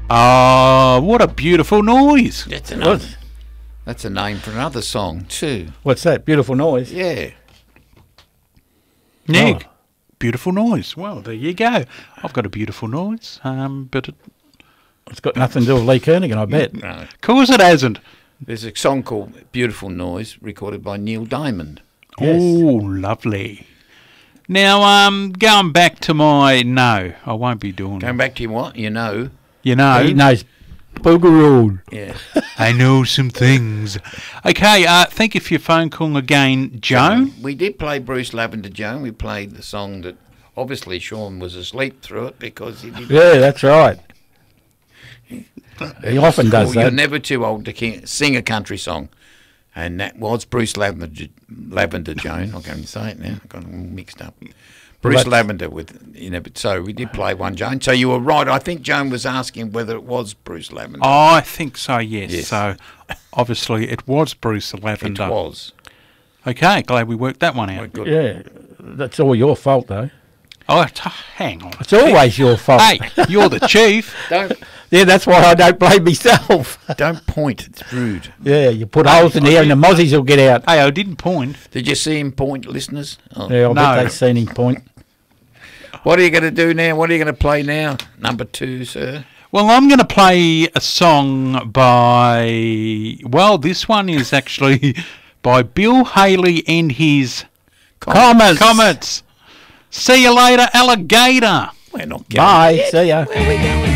Oh, what a beautiful noise. That's a name for another song too. What's that? Beautiful noise. Yeah. Nick, beautiful noise. Well, there you go. I've got a beautiful noise, but It's got nothing to do with Lee Kernaghan, I bet. No. of course it hasn't. There's a song called Beautiful Noise recorded by Neil Diamond. Yes. Oh, lovely. Now, going back to my no, I won't be doing Going it. back to your what? You know. You know, He knows Boogaroo. Yeah. I know some things. Okay, thank you for your phone call again, Joan. We did play Bruce Lavender, Joan. We played the song that obviously Sean was asleep through it because he did. Yeah, that's right. He often does You're that. never too old to sing a country song. And that was Bruce Lavender, Joan. I'm going to say it now. I've got it all mixed up. Bruce Lavender so we did play one, Joan. So you were right. I think Joan was asking whether it was Bruce Lavender. Oh, I think so, yes. Yes. So, obviously, it was Bruce Lavender. It was. Okay, glad we worked that one out. Good. Yeah, that's all your fault, though. Oh, hang on. It's always your fault. Hey, you're the chief. Yeah, that's why I don't blame myself. Don't point. It's rude. Yeah, you put holes in the air and the mozzies will get out. Hey, I didn't point. Did you see him point, listeners? Oh. Yeah, I No. bet they've seen him point. What are you going to do now? What are you going to play now? Number 2, sir. Well, I'm going to play a song by... Well, this one is actually by Bill Haley and his Comets. See you later, alligator. We're not going. Bye. See ya. Where are we going?